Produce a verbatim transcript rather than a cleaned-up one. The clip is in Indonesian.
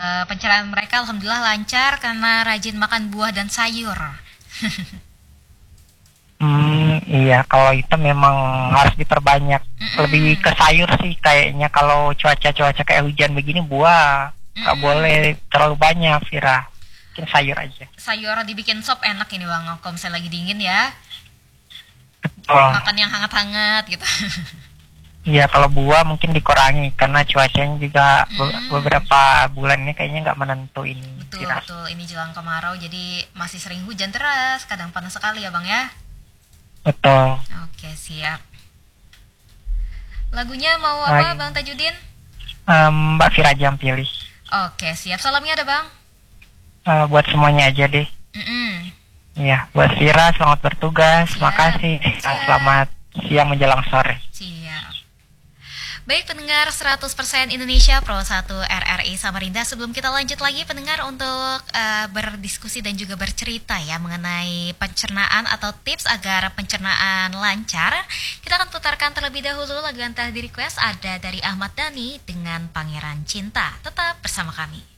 Eh, pencernaan mereka alhamdulillah lancar karena rajin makan buah dan sayur. Hmm, iya, kalau itu memang harus diperbanyak. Lebih Mm-mm. ke sayur sih kayaknya, kalau cuaca-cuaca kayak hujan begini buah nggak Mm-mm. boleh terlalu banyak, Vira. Mungkin sayur aja. Sayur dibikin sop enak ini bang, kalau misalnya lagi dingin ya, Oh, makan yang hangat-hangat gitu. iya, kalau buah mungkin dikurangi karena cuacanya juga be- Mm-mm. beberapa bulan ini kayaknya nggak menentu ini, Betul Vira. betul, ini jelang kemarau jadi masih sering hujan deras, kadang panas sekali ya bang ya. Betul. Oke siap. Lagunya mau apa Lagi, bang Tajudin? em, Mbak Vira aja yang pilih. Oke siap, salamnya ada bang. Eh, buat semuanya aja deh. Mm-mm. Iya, buat Vira selamat bertugas. Siap Makasih. siap Selamat siang menjelang sore. siap. Baik pendengar seratus persen Indonesia Pro satu R R I Samarinda, sebelum kita lanjut lagi pendengar untuk eh, berdiskusi dan juga bercerita ya mengenai pencernaan atau tips agar pencernaan lancar, kita akan putarkan terlebih dahulu lagu yang telah di request ada dari Ahmad Dhani dengan Pangeran Cinta. Tetap bersama kami.